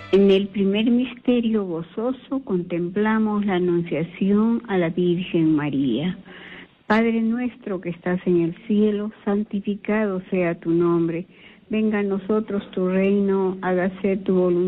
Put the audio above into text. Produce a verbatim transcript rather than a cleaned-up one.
En el primer misterio gozoso contemplamos la anunciación a la Virgen María. Padre nuestro que estás en el cielo, santificado sea tu nombre. Venga a nosotros tu reino, hágase tu voluntad